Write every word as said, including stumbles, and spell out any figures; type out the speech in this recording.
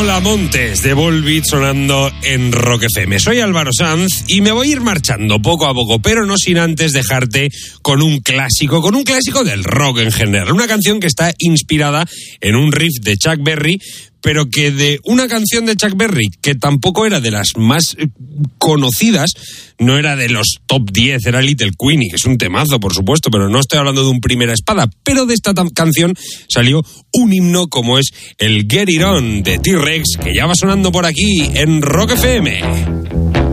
Hola Montes, de Volbeat sonando en Rock F M. Soy Álvaro Sanz y me voy a ir marchando poco a poco, pero no sin antes dejarte con un clásico, con un clásico del rock en general. Una canción que está inspirada en un riff de Chuck Berry, pero que de una canción de Chuck Berry que tampoco era de las más conocidas, no era de los top diez, era Little Queenie, que es un temazo, por supuesto, pero no estoy hablando de un Primera Espada, pero de esta tam- canción salió un himno como es el Get It On de T-Rex, que ya va sonando por aquí en Rock F M.